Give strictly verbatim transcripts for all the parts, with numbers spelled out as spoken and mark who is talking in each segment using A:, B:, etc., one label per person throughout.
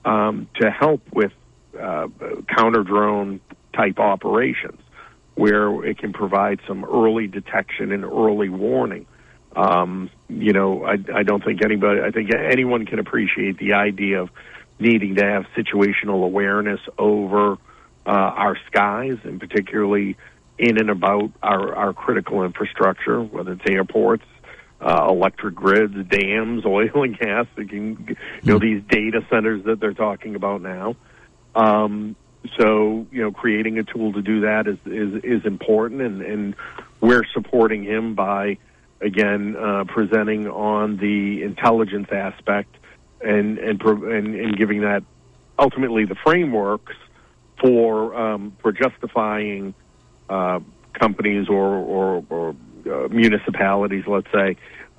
A: um, to help with uh, counter-drone type operations, where it can provide some early detection and early warning. Um, you know, I, I don't think anybody, I think anyone can appreciate the idea of needing to have situational awareness over uh, our skies, and particularly in and about our, our critical infrastructure, whether it's airports, uh, electric grids, dams, oil and gas, they can, you know, these data centers that they're talking about now. Um, so, you know, creating a tool to do that is, is, is important, and, and we're supporting him by, again, uh, presenting on the intelligence aspect and, and, and, and giving that ultimately the frameworks for, um, for justifying, uh, companies or, or, or uh, municipalities, let's say,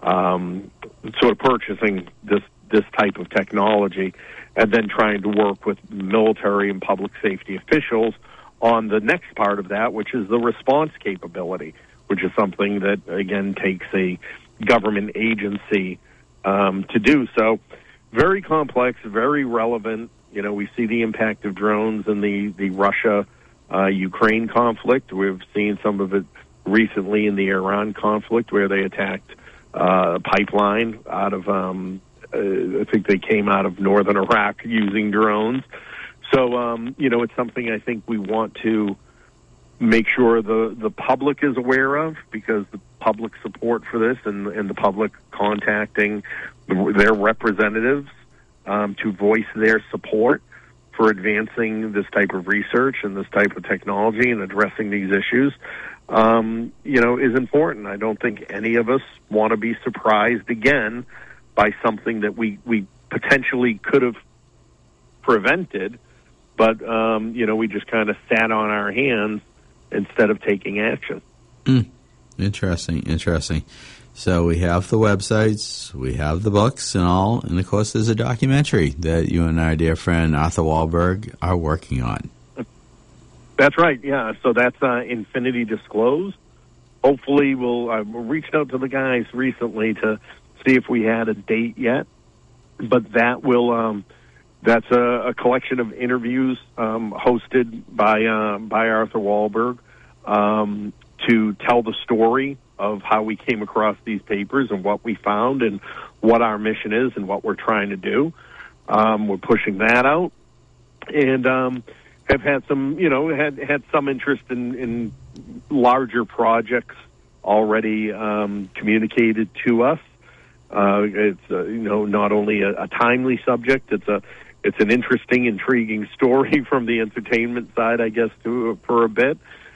A: um, sort of purchasing this, this type of technology, and then trying to work with military and public safety officials on the next part of that, which is the response capability, which is something that, again, takes a government agency um, to do. So very complex, very relevant. You know, we see the impact of drones in the, the Russia-Ukraine uh, conflict. We've seen some of it recently in the Iran conflict, where they attacked uh, a pipeline out of... Um, Uh, I think they came out of northern Iraq using drones. So, um, you know, it's something I think we want to make sure the, the public is aware of, because the public support for this and, and the public contacting their representatives um, to voice their support for advancing this type of research and this type of technology and addressing these issues, um, you know, is important. I don't think any of us want to be surprised again by something that we, we potentially could have prevented, but, um, you know, we just kind of sat on our hands instead of taking action.
B: Mm. Interesting, interesting. So we have the websites, we have the books and all, and, of course, there's a documentary that you and our dear friend Arthur Walberg are working on.
A: That's right, yeah. So that's uh, Infinity Disclosed. Hopefully we'll... Uh, we reached out to the guys recently to see if we had a date yet, but that will um, that's a, a collection of interviews um, hosted by uh, by Arthur Walberg um, to tell the story of how we came across these papers and what we found and what our mission is and what we're trying to do. Um, we're pushing that out, and um, have had some, you know, had had some interest in, in larger projects already um, communicated to us. Uh, it's uh, you know, not only a, a timely subject, it's a it's an interesting, intriguing story from the entertainment side, I guess, to for a bit.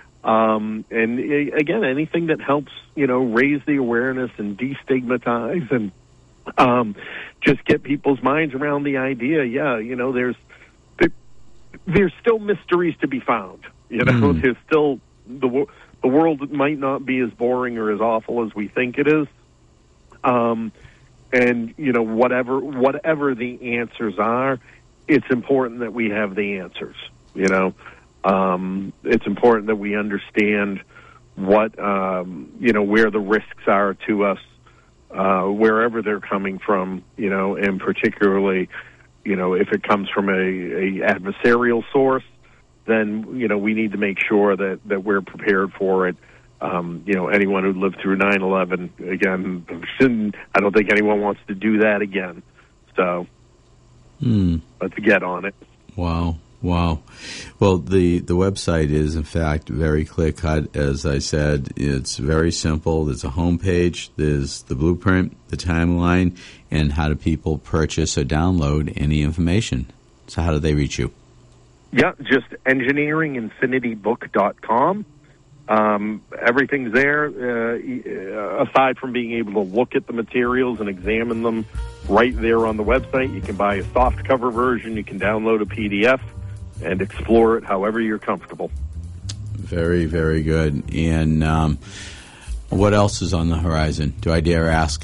A: Um, and uh, again, anything that helps, you know, raise the awareness and destigmatize and um, just get people's minds around the idea. Yeah, you know, there's there, there's still mysteries to be found. You know, mm. there's still the the world might not be as boring or as awful as we think it is. Um, and, you know, whatever whatever the answers are, it's important that we have the answers, you know. Um, it's important that we understand what, um, you know, where the risks are to us, uh, wherever they're coming from, you know, and particularly, you know, if it comes from a, a adversarial source, then, you know, we need to make sure that, that we're prepared for it. Um, you know, anyone who lived through nine eleven, again, I don't think anyone wants to do that again. So mm. let's get on it.
B: Wow. Wow. Well, the, the website is, in fact, very clear-cut. As I said, it's very simple. There's a homepage, there's the blueprint, the timeline, and how do people purchase or download any information. So how do they reach you?
A: Yeah, just engineering infinity book dot com. Um, everything's there, uh, aside from being able to look at the materials and examine them right there on the website. You can buy a soft cover version, you can download a P D F, and explore it however you're comfortable.
B: Very, very good. And um, what else is on the horizon? Do I dare ask?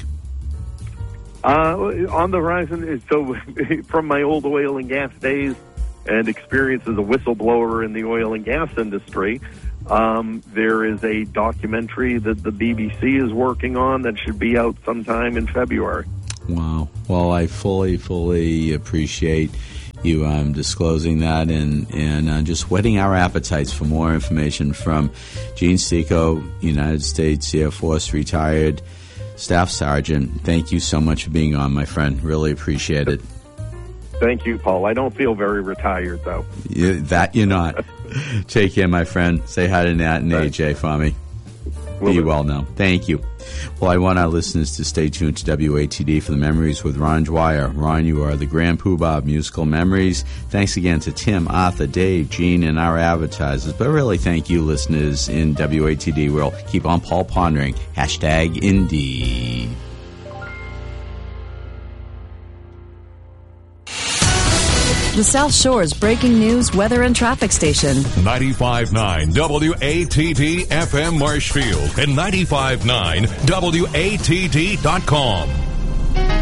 A: Uh, on the horizon, so from my old oil and gas days and experience as a whistleblower in the oil and gas industry, Um, there is a documentary that the B B C is working on that should be out sometime in February.
B: Wow. Well, I fully, fully appreciate you um, disclosing that and, and uh, just whetting our appetites for more information from Gene Seco, United States Air Force retired Staff Sergeant. Thank you so much for being on, my friend. Really appreciate it.
A: Thank you, Paul. I don't feel very retired, though.
B: You, that you're not. Take care, my friend. Say hi to Nat and A J for me. Be well now. Thank you. Well, I want our listeners to stay tuned to W A T D for the Memories with Ron Dwyer. Ron, you are the grand poobah of musical memories. Thanks again to Tim, Arthur, Dave, Gene, and our advertisers. But really, thank you, listeners in W A T D. We'll keep on Paul pondering. Hashtag Indeed.
C: The South Shore's breaking news, weather, and traffic station.
D: ninety-five point nine W A T D F M Marshfield and ninety-five point nine W A T D dot com.